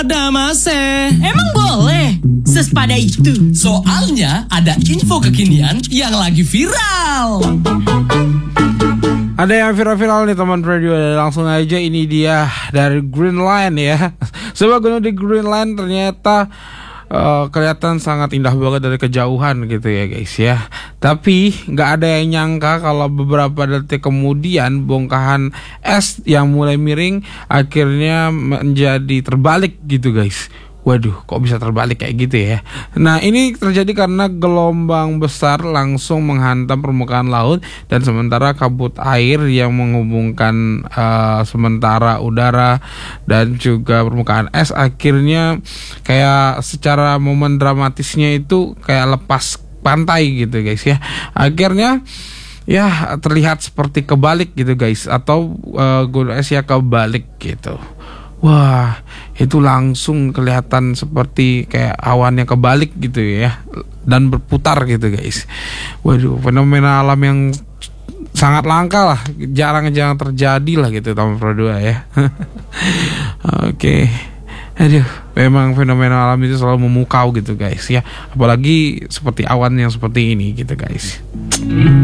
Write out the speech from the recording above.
pada mase. Emang boleh? Sepada itu. Soalnya ada info kekinian yang lagi viral. Ada yang viral-viral nih teman radio. Langsung aja ini dia dari Greenland ya. Sebuah gunung di Greenland ternyata kelihatan sangat indah banget dari kejauhan gitu ya guys ya. Tapi nggak ada yang nyangka kalau beberapa detik kemudian bongkahan es yang mulai miring akhirnya menjadi terbalik gitu guys. Waduh, kok bisa terbalik kayak gitu ya? Nah, ini terjadi karena gelombang besar langsung menghantam permukaan laut dan sementara kabut air yang menghubungkan sementara udara dan juga permukaan es akhirnya kayak secara momen dramatisnya itu kayak lepas pantai gitu guys ya. Akhirnya ya terlihat seperti kebalik gitu guys, atau gunung es ya kebalik gitu. Wah, itu langsung kelihatan seperti kayak awan yang kebalik gitu ya, dan berputar gitu guys. Waduh, fenomena alam yang sangat langka lah, jarang-jarang terjadi lah gitu tahun Pro2 ya. Oke. Aduh, memang fenomena alam itu selalu memukau gitu guys ya, apalagi seperti awan yang seperti ini gitu guys.